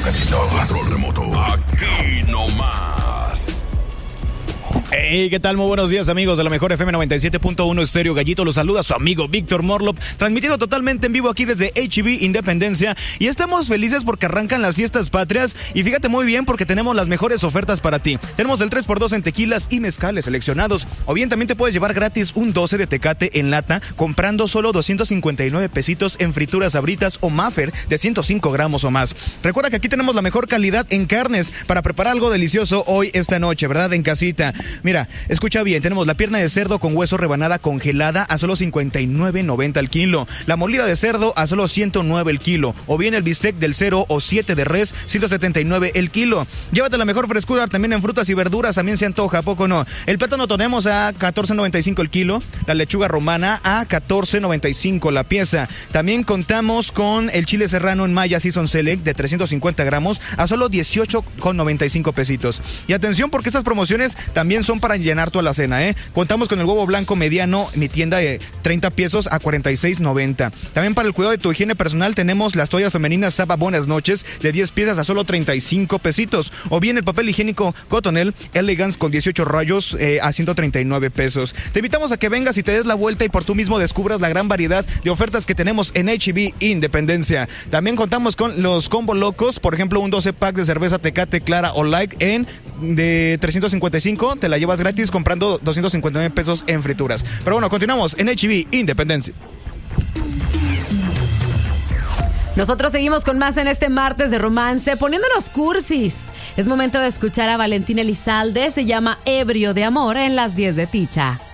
Gallito. Control remoto. Aquí nomás. Hey, ¿qué tal? Muy buenos días, amigos de la mejor FM 97.1 Estéreo Gallito. Los saluda su amigo Víctor Morlop, transmitiendo totalmente en vivo aquí desde H-E-B Independencia. Y estamos felices porque arrancan las fiestas patrias. Y fíjate muy bien porque tenemos las mejores ofertas para ti. Tenemos el 3x2 en tequilas y mezcales seleccionados. O bien también te puedes llevar gratis un 12 de Tecate en lata comprando solo 259 pesitos en frituras Sabritas o Maffer de 105 gramos o más. Recuerda que aquí tenemos la mejor calidad en carnes para preparar algo delicioso hoy, esta noche, ¿verdad? En casita. Mira, escucha bien, tenemos la pierna de cerdo con hueso rebanada congelada a solo 59.90 el kilo, la molida de cerdo a solo 109 el kilo, o bien el bistec del 0 o 7 de res, 179 el kilo. Llévate la mejor frescura también en frutas y verduras, también se antoja, ¿a poco no? El plátano tenemos a 14.95 el kilo, la lechuga romana a 14.95 la pieza. También contamos con el chile serrano en Maya Season Select de 350 gramos a solo 18.95 pesitos. Y atención porque estas promociones también son para llenar toda la cena, ¿eh? Contamos con el huevo blanco mediano, mi tienda de 30 pesos a 46.90. También para el cuidado de tu higiene personal tenemos las toallas femeninas Saba Buenas Noches de 10 piezas a solo 35 pesitos. O bien el papel higiénico Cottonelle Elegance con 18 rayos a 139 pesos. Te invitamos a que vengas y te des la vuelta y por tú mismo descubras la gran variedad de ofertas que tenemos en H-E-B Independencia. También contamos con los combo locos, por ejemplo un 12 pack de cerveza Tecate Clara o Light de 355, te la llevas gratis comprando 259 pesos en frituras. Pero bueno, continuamos en H-E-B Independencia. Nosotros seguimos con más en este martes de romance, poniéndonos cursis. Es momento de escuchar a Valentín Elizalde, se llama Ebrio de Amor en las 10 de Ticha.